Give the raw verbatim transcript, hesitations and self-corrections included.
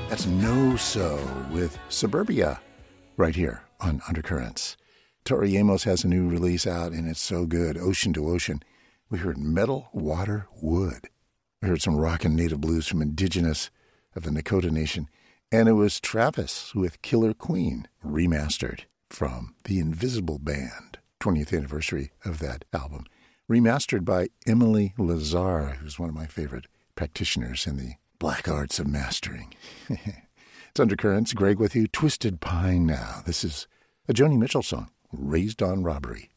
That's No So with Suburbia right here on Undercurrents. Tori Amos has a new release out, and it's so good. Ocean to Ocean. We heard Metal, Water, Wood. We heard some rockin' native blues from indigenous of the Nakota Nation. And it was Travis with Killer Queen, remastered from the Invisible Band. twentieth anniversary of that album. Remastered by Emily Lazar, who's one of my favorite practitioners in the black arts of mastering. It's Undercurrents. Greg with you. Twisted Pine now. This is a Joni Mitchell song, Raised on Robbery.